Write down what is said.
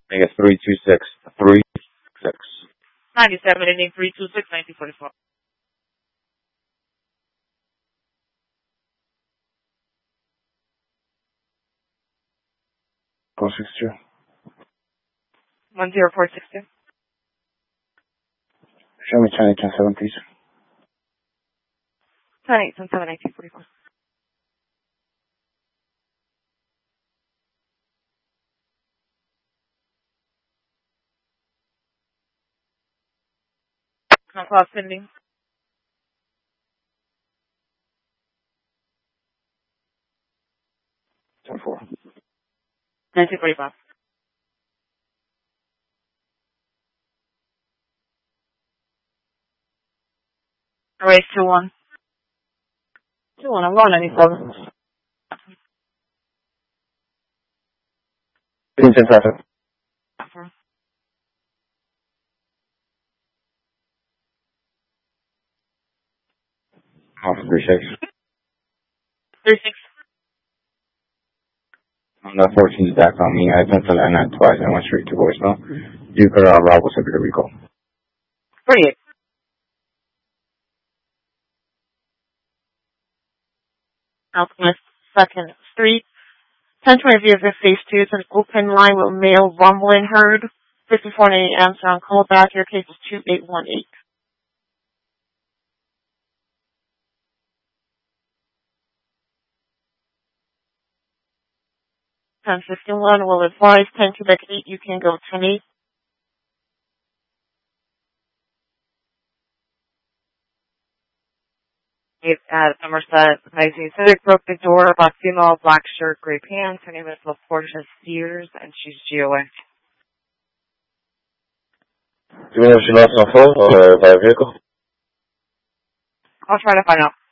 I guess 326. 326. 97 ending 326, 1944. Call 62. 10462. Show me 10-7, please. 10-8-7, 1944. Call sending. 10-4. 1945. Erase 2-1. 2-1, I'm going 97. 10-7. Off 36. 36. That 14's back on me. I sent that at twice. I went straight to voicemail. You could Rob will send me the recall. 48. Alchemist, 2nd Street. 1020 view of the phase 2. It's an open line with male rumbling heard. 54 answer on call back. Your case is 2818. 1051 will advise 10 Quebec 8. You can go 10-8. At Somerset, 19th. Broke the door, black female, black shirt, gray pants. Her name is LaPortia Sears, and she's GOA. Do you know if she lost on phone or by vehicle? I'll try to find out.